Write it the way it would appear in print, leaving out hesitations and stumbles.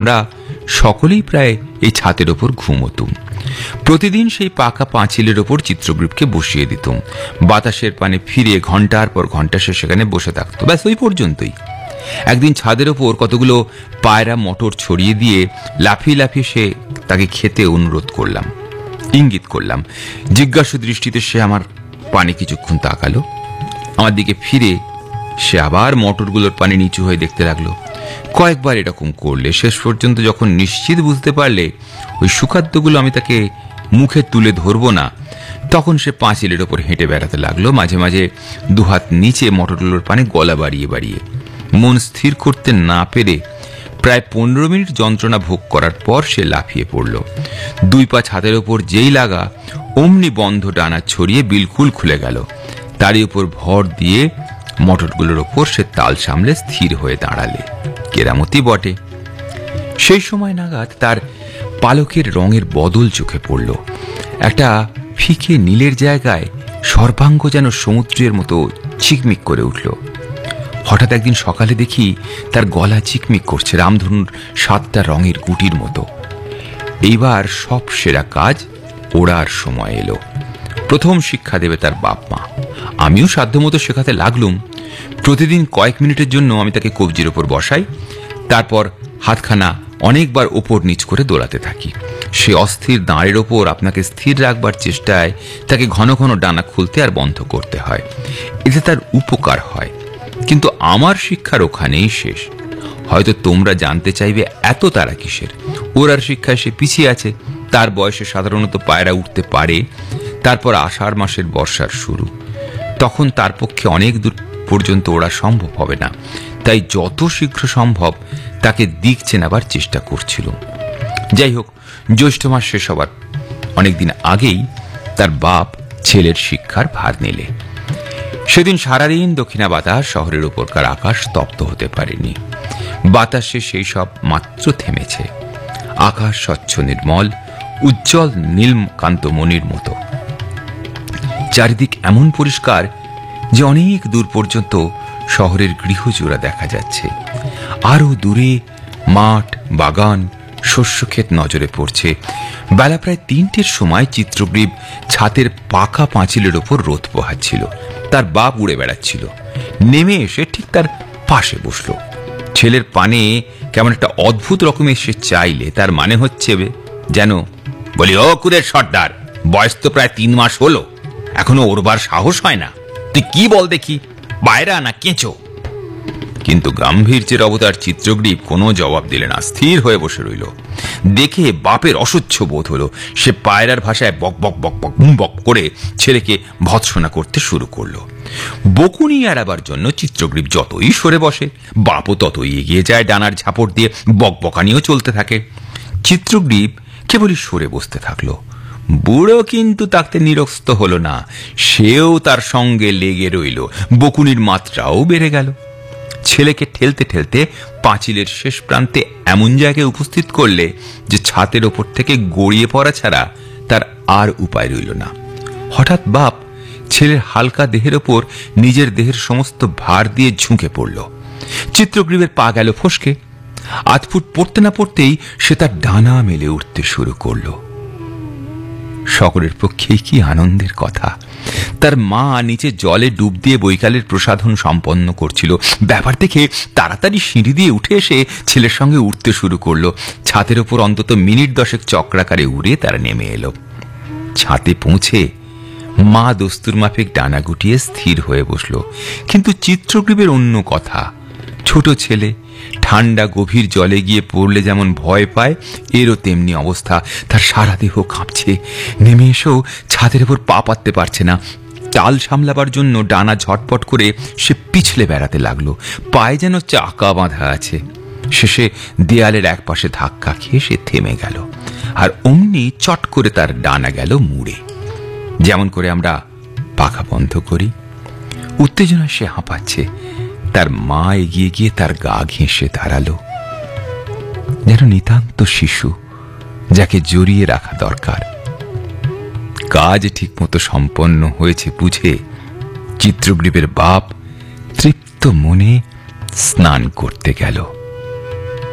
আমরা সকলেই প্রায় এই ছাতের ওপর ঘুমোতুম। প্রতিদিন সেই পাকা পাঁচিলের ওপর চিত্রগ্রীবকে বসিয়ে দিতুম। বাতাসের পানে ফিরে ঘন্টার পর ঘন্টা সে সেখানে বসে থাকতো, ব্যাস ওই পর্যন্তই। একদিন ছাদের ওপর কতগুলো পায়রা মটর ছড়িয়ে দিয়ে লাফিয়ে লাফিয়ে সে তাকে খেতে অনুরোধ করলাম, ইঙ্গিত করলাম। জিজ্ঞাসু দৃষ্টিতে সে আমার পানে কিছুক্ষণ তাকালো, আমার দিকে ফিরে সে আবার মটরগুলোর পানে নিচু হয়ে দেখতে লাগলো। কয়েকবার এরকম করলে শেষ পর্যন্ত যখন নিশ্চিত বুঝতে পারলে ওই সুখাদ্যগুলো আমি তাকে মুখে তুলে ধরবো না, তখন সে পাঁচিলের ওপর হেঁটে বেড়াতে লাগলো, মাঝে মাঝে দুহাত নিচে মটরগুলোর পানে গলা বাড়িয়ে বাড়িয়ে। মন স্থির করতে না পেরে প্রায় 15 মিনিট যন্ত্রণা ভোগ করার পর সে লাফিয়ে পড়ল। দুই পা ছাদের ওপর যেই লাগা, অমনি বন্ধ ডানা ছড়িয়ে বিলকুল খুলে গেল। তারই উপর ভর দিয়ে মটরগুলোর ওপর সে তাল সামলে স্থির হয়ে দাঁড়ালে। কেরামতি বটে। সেই সময় নাগাদ তার পালকের রঙের বদল চোখে পড়ল। একটা ফিকে নীলের জায়গায় সর্বাঙ্গ যেন সমুদ্রের মতো চিকমিক করে উঠল। হঠাৎ একদিন সকালে দেখি তার গলা চিকমিক করছে রামধনুর 7টা রঙের গুটির মতো। এইবার সব সেরা কাজ ওড়ার সময় এলো। প্রথম শিক্ষা দেবে তার বাপ মা। আমিও সাধ্যমতো শেখাতে লাগলুম। প্রতিদিন কয়েক মিনিটের জন্য আমি তাকে কবজির ওপর বসাই, তারপর হাতখানা অনেকবার ওপর নিচ করে দোলাতে থাকি। সে অস্থির দাঁড়ের ওপর আপনাকে স্থির রাখবার চেষ্টায় তাকে ঘন ঘন ডানা খুলতে আর বন্ধ করতে হয়। এতে তার উপকার হয়, কিন্তু আমার শিক্ষার ওখানেই শেষ। হয়তো তোমরা জানতে চাইবে এত তারা কিসের। ওর আর শিক্ষায় সে পিছিয়ে আছে। তার বয়সে সাধারণত পায়রা উঠতে পারে, তারপর আষাঢ় মাসের বর্ষার শুরু, তখন তার পক্ষে অনেক দূর পর্যন্ত ওড়া সম্ভব হবে না। তাই যত শীঘ্র সম্ভব তাকে দিক চেনাবার চেষ্টা করছিল। যাই হোক, জ্যৈষ্ঠ মাস শেষ হবার অনেকদিন আগেই তার বাপ ছেলের শিক্ষার ভার নিলে। সেদিন সারাদিন দক্ষিণা বাতাস শহরের উপরকার আকাশ স্তব্ধ হতে পারেনি। বাতাসে সেই সব মাত্র থেমেছে। আকাশ স্বচ্ছ নির্মল, উজ্জ্বল নীলকান্তমণির মতো। চারিদিক এমন পরিষ্কার যে অনেক দূর পর্যন্ত শহরের গৃহজোড়া দেখা যাচ্ছে। আরো দূরে মাঠ, বাগান, শস্যক্ষেত নজরে পড়ছে। বেলা প্রায় 3টের সময় চিত্রগ্রীব ছাতের পাকা পাঁচিলের ওপর রোদ পোহাচ্ছিল। তার বাপ উড়ে বেড়াচ্ছিল। নেমে এসে ঠিক তার পাশে বসলো। ছেলের পানে কেমন একটা অদ্ভুত রকমের সে চাইলে, তার মানে হচ্ছে যেন বলি, ও কুরের সর্দার, বয়স তো প্রায় 3 মাস হলো, এখনো ওরবার সাহস হয় না। তুই কি বল দেখি, পায়রা না কেঁচো? কিন্তু গাম্ভীর্যের অবতার চিত্রগ্রীব কোনো জবাব দিলে না, স্থির হয়ে বসে রইল। দেখে বাপের অসহ্য বোধ হলো। সে পায়রার ভাষায় বক বক বক বক বক করে ছেলেকে ভৎসনা করতে শুরু করলো। বকুনি এড়াবার জন্য চিত্রগ্রীব যতই সরে বসে, বাপও ততই এগিয়ে যায়, ডানার ঝাপট দিয়ে বক বকানিও চলতে থাকে। চিত্রগ্রীব কেবলই সরে বসতে থাকলো। বুড়ো কিন্তু তাকে নিরস্ত হলো না, সেও তার সঙ্গে লেগে রইল। বকুনির মাত্রাও বেড়ে গেল। ছেলেকে ঠেলতে ঠেলতে পাঁচিলের শেষ প্রান্তে এমন জায়গায় উপস্থিত করলে যে ছাতের ওপর থেকে গড়িয়ে পড়া ছাড়া তার আর উপায় রইল না। হঠাৎ বাপ ছেলের হালকা দেহের ওপর নিজের দেহের সমস্ত ভার দিয়ে ঝুঁকে পড়ল। চিত্রগ্রীবের পা গেল ফসকে। 8 ফুট পড়তে না পড়তেই সে তার ডানা মেলে উঠতে শুরু করল। সকলের পক্ষেই কি আনন্দের কথা। তার মা নিচে জলে ডুব দিয়ে বৈকালের প্রসাধন সম্পন্ন করছিল। ব্যাপার দেখে তাড়াতাড়ি সিঁড়ি দিয়ে উঠে এসে ছেলের সঙ্গে উঠতে শুরু করলো। ছাদের ওপর অন্তত মিনিট 10 চক্রাকারে উড়ে তারা নেমে এলো। ছাদে পৌঁছে মা দস্তুর মাফিক ডানা গুটিয়ে স্থির হয়ে বসল। কিন্তু চিত্রগ্রীবের অন্য কথা। ছোট ছেলে ঠান্ডা গভীর জলে গিয়ে পড়লে যেমন ভয় পায়, এরও তেমনি অবস্থা। তার সারা দেহ কাঁপছে। নেমে এসেও ছাদের উপর পা পাততে পারছে না। তাল সামলাবার জন্য ডানা ঝটপট করে সে পিছলে বেড়াতে লাগলো। পায়ে যেন চাকা বাঁধা আছে। শেষে দেয়ালের এক পাশে ধাক্কা খেয়ে সে থেমে গেল। আর অমনি চট করে তার ডানা গেল মুড়ে, যেমন করে আমরা পাখা বন্ধ করি। উত্তেজনায় সে হাঁপাচ্ছে। তার মা এগিয়ে গিয়ে তার গা ঘেঁষে দাঁড়ালো, যেন নিতান্ত শিশু যাকে জড়িয়ে রাখা দরকার। কাজ ঠিক মতো সম্পন্ন হয়েছে বুঝে চিত্রগ্রীবের বাপ তৃপ্ত মনে স্নান করতে গেল।